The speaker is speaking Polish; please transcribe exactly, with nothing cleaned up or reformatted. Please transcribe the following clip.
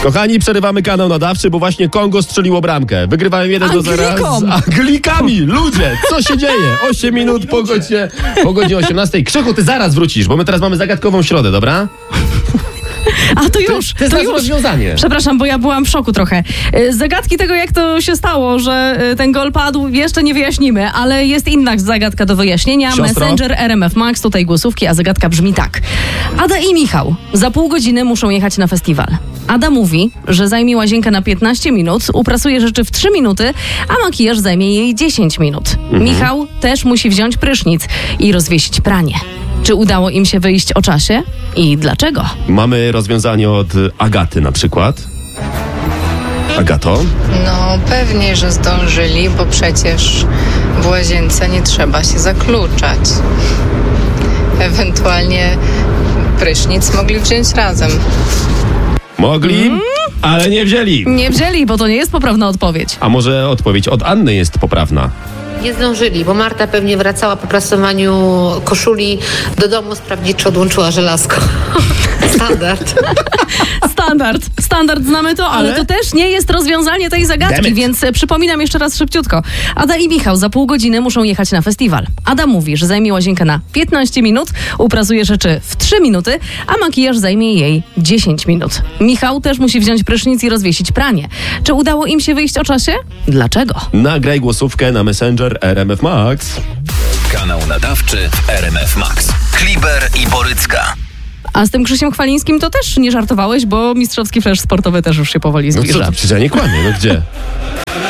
Kochani, przerywamy kanał nadawczy, bo właśnie Kongo strzeliło bramkę. Wygrywałem jeden do zera z Anglikami. Ludzie, co się dzieje? osiem minut po godzinie, po godzinie osiemnastej. Krzychu, ty zaraz wrócisz, bo my teraz mamy zagadkową środę, dobra? A to już, to, to, to jest już. rozwiązanie. Przepraszam, bo ja byłam w szoku trochę. Zagadki tego, jak to się stało, że ten gol padł, jeszcze nie wyjaśnimy, ale jest inna zagadka do wyjaśnienia. Siostro? Messenger R M F Max, tutaj głosówki, a zagadka brzmi tak. Ada i Michał za pół godziny muszą jechać na festiwal. Ada mówi, że zajmie łazienkę na piętnaście minut, uprasuje rzeczy w trzy minuty, a makijaż zajmie jej dziesięć minut. Mhm. Michał też musi wziąć prysznic i rozwiesić pranie. Czy udało im się wyjść o czasie? I dlaczego? Mamy rozwiązanie od Agaty na przykład. Agato? No pewnie, że zdążyli, bo przecież w łazience nie trzeba się zakluczać. Ewentualnie prysznic mogli wziąć razem. Mogli, mm? ale nie wzięli. Nie wzięli, bo to nie jest poprawna odpowiedź. A może odpowiedź od Anny jest poprawna? Nie zdążyli, bo Marta pewnie wracała po prasowaniu koszuli do domu sprawdzić, czy odłączyła żelazko. Standard. Standard. Standard, znamy to, ale, ale to też nie jest rozwiązanie tej zagadki, więc przypominam jeszcze raz szybciutko. Ada i Michał za pół godziny muszą jechać na festiwal. Ada mówi, że zajmie łazienkę na piętnaście minut, uprasuje rzeczy w trzy minuty, a makijaż zajmie jej dziesięć minut. Michał też musi wziąć prysznic i rozwiesić pranie. Czy udało im się wyjść o czasie? Dlaczego? Nagraj głosówkę na Messenger R M F Max. Kanał nadawczy R M F Max. Kliber i Borycka. A z tym Krzysiem Chwalińskim to też nie żartowałeś, bo mistrzowski flash sportowy też już się powoli zbliża. No co, przecież ja nie kłamię, no gdzie?